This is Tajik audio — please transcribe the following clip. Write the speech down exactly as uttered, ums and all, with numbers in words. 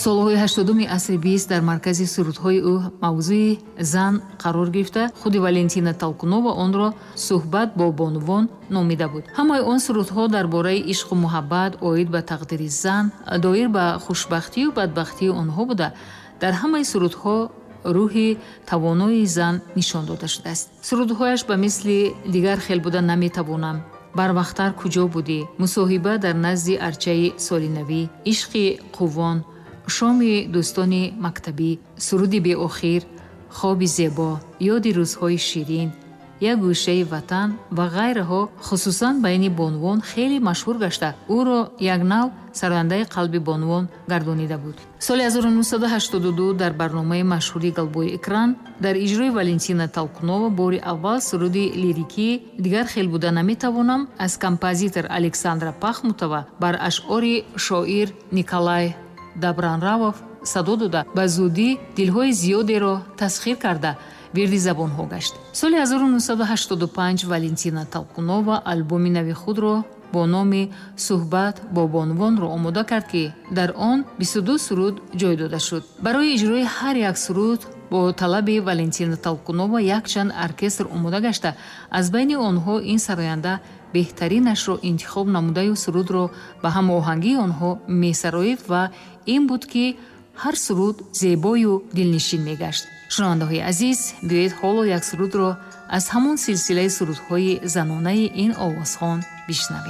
солҳои ҳаштодуми асри бист дар маркази сурудҳои ӯ мавзӯи зан қарор гирифта, худи Валентина Толкунова онро суҳбат бо бонувон номида буд. Ҳамаи он сурудҳо дар бораи ишқу муҳаббат, оид ба тақдири зан, доир ба хушбахтию бадбахтии онҳо буда, дар ҳамаи сурудҳо рӯҳи тавонои зан нишон дода шудааст. Сурудҳояш ба мисли дигар хел буда наметавонам, барвақттар куҷо будӣ, мусоҳиба дар назди арчаи солинавӣ, ишқи қуввон, шоми дӯстони мактабӣ, суруди беохир, хоби зебо, ёди рӯзҳои ширин, як гӯшаи ватан ва ғайраҳо хусусан байни бонувон хеле машҳур гашта, ӯро як нав сарояндаи қалби бонувон гардонида буд. соли ҳазору нуҳсаду ҳаштоду ду дар барномаи машҳури «Голубой экран» дар иҷрои Валентина Толкунова бори аввал суруди лирикӣ «Дигар хел буда наметавонам» аз композитор Александра Пахмутова бар ашъори шоир Николай Добронравов садо дода ба зудӣ дилҳои зиёдеро тасхир карда вирди забонҳо гашт. соли ҳазору нуҳсаду ҳаштоду панҷ Валентина Толкунова албоми нави худро бо номи «Суҳбат бо бонувон»ро омода кард, ки дар он бисту ду суруд ҷой дода шуд. Барои иҷрои ҳар як суруд бо талаби Валентина Толкунова якчанд оркестр омода гашта, аз байни онҳо ин сароянда беҳтаринашро интихоб намудаю сурудро ба ҳамоҳангии онҳо месароифт ва ин буд, ки ҳар суруд зебою дилнишин мегашт. шунавандаҳои азиз, биёед ҳоло як сурудро аз ҳамон силсилаи сурудҳои занонаи ин овозхон бишнавем.